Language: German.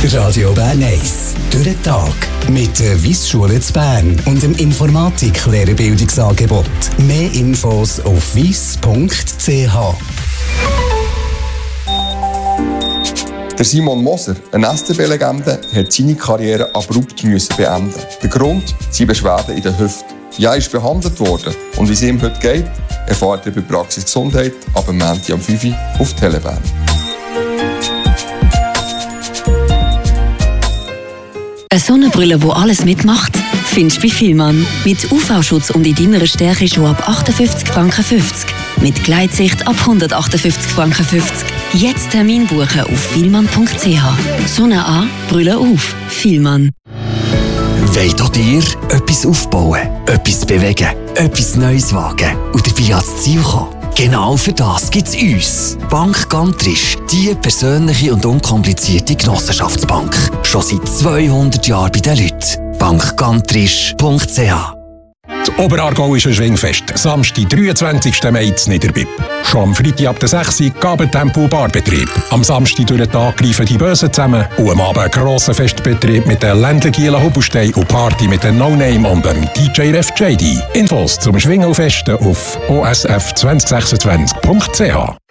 Radio Bern 1. Durch den Tag. Mit der Wyss-Schule zu Bern und dem Informatik-Lehrerbildungsangebot. Mehr Infos auf wyss.ch. Der Simon Moser, eine SCB-Legende, hat seine Karriere abrupt beenden. Der Grund? Seine Beschwerden in der Hüfte. Ja, er ist behandelt worden. Und wie es ihm heute geht, erfahrt ihr bei Praxis Gesundheit ab dem Montag um 5 Uhr auf Telebahn. Eine Sonnenbrille, die alles mitmacht, findest du bei Fielmann. Mit UV-Schutz und in deiner Stärke schon ab 58,50 Franken. Mit Gleitsicht ab 158,50 Franken. Jetzt Termin buchen auf fielmann.ch. Sonne an, Brille auf. Fielmann. Wollt auch ihr etwas aufbauen, etwas bewegen, etwas Neues wagen und dabei ans Ziel kommen? Genau für das gibt es uns. Bank Gantrisch, die persönliche und unkomplizierte Genossenschaftsbank. Schon seit 200 Jahren bei den Leuten. bankgantrisch.ch. Das Oberaargau ist ein Schwingfest. Samstag, 23. Mai in Niederbipp. Schon am Freitag ab der 6 Uhr Gabentempo Barbetrieb. Am Samstag durch den Tag greifen die Bösen zusammen. Und am Abend ein grosser Festbetrieb mit den Ländlergielen Hubelstein und Party mit den No Name und dem DJ Ref JD. Infos zum Schwingelfesten auf osf2026.ch.